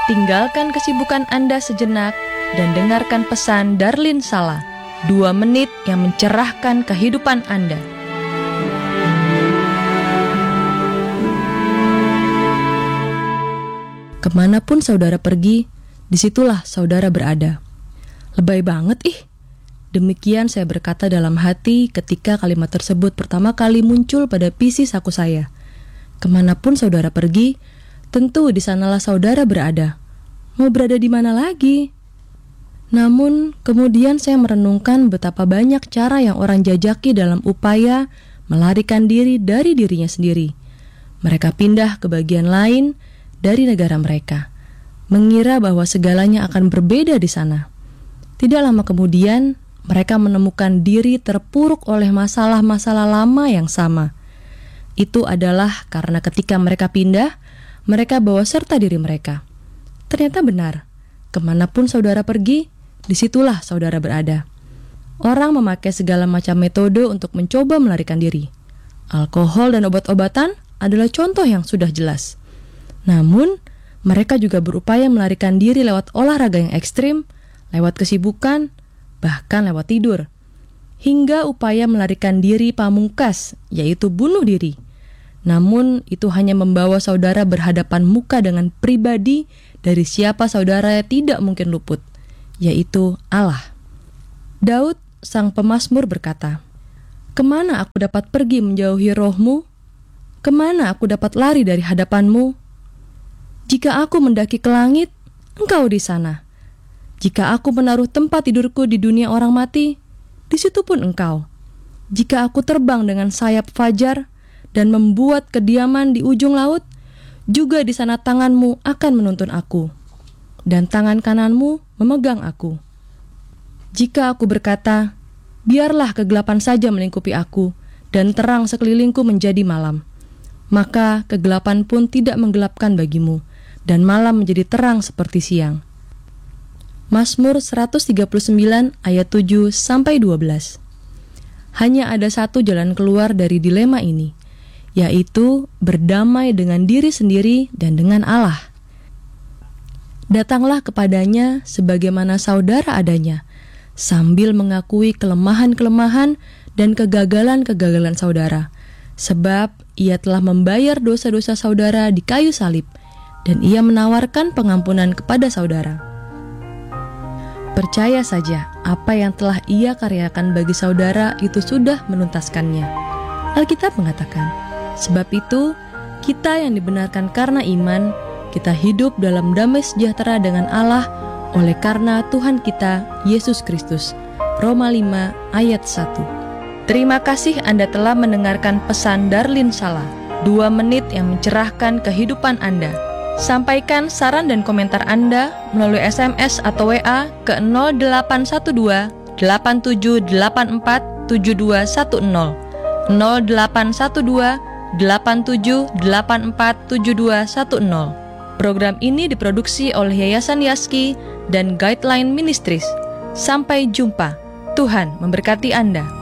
tinggalkan kesibukan Anda sejenak dan dengarkan pesan Darlin Sala, 2 menit yang mencerahkan kehidupan Anda. Kemanapun saudara pergi, disitulah saudara berada. Lebay banget Demikian saya berkata dalam hati ketika kalimat tersebut pertama kali muncul pada PC saku saya. Kemanapun saudara pergi, tentu di sanalah saudara berada. Mau berada di mana lagi? Namun, kemudian saya merenungkan betapa banyak cara yang orang jajaki dalam upaya melarikan diri dari dirinya sendiri. Mereka pindah ke bagian lain dari negara mereka, mengira bahwa segalanya akan berbeda di sana. Tidak lama kemudian, mereka menemukan diri terpuruk oleh masalah-masalah lama yang sama. Itu adalah karena ketika mereka pindah, mereka bawa serta diri mereka. Ternyata benar, kemanapun saudara pergi, disitulah saudara berada. Orang memakai segala macam metode untuk mencoba melarikan diri. Alkohol dan obat-obatan adalah contoh yang sudah jelas. Namun, mereka juga berupaya melarikan diri lewat olahraga yang ekstrim, lewat kesibukan, bahkan lewat tidur, hingga upaya melarikan diri pamungkas, yaitu bunuh diri. Namun, itu hanya membawa saudara berhadapan muka dengan pribadi dari siapa saudara tidak mungkin luput, yaitu Allah. Daud, sang pemazmur berkata, "Kemana aku dapat pergi menjauhi roh-Mu? Kemana aku dapat lari dari hadapan-Mu? Jika aku mendaki ke langit, Engkau di sana. Jika aku menaruh tempat tidurku di dunia orang mati, di situ pun Engkau. Jika aku terbang dengan sayap fajar dan membuat kediaman di ujung laut, juga di sana tangan-Mu akan menuntun aku, dan tangan kanan-Mu memegang aku. Jika aku berkata, biarlah kegelapan saja melingkupi aku, dan terang sekelilingku menjadi malam, maka kegelapan pun tidak menggelapkan bagimu, dan malam menjadi terang seperti siang." Mazmur 139 ayat 7-12. Hanya ada satu jalan keluar dari dilema ini, yaitu berdamai dengan diri sendiri dan dengan Allah. Datanglah kepadanya sebagaimana saudara adanya, sambil mengakui kelemahan-kelemahan dan kegagalan-kegagalan saudara, sebab Ia telah membayar dosa-dosa saudara di kayu salib, dan Ia menawarkan pengampunan kepada saudara. Percaya saja, apa yang telah Ia karyakan bagi saudara itu sudah menuntaskannya. Alkitab mengatakan, sebab itu, kita yang dibenarkan karena iman, kita hidup dalam damai sejahtera dengan Allah oleh karena Tuhan kita, Yesus Kristus. Roma 5 ayat 1. Terima kasih Anda telah mendengarkan pesan Darlin Sala, 2 menit yang mencerahkan kehidupan Anda. Sampaikan saran dan komentar Anda melalui SMS atau WA ke 0812 8784 7210, 0812 8784 7210. Program ini diproduksi oleh Yayasan Yaski dan Guideline Ministries. Sampai jumpa. Tuhan memberkati Anda.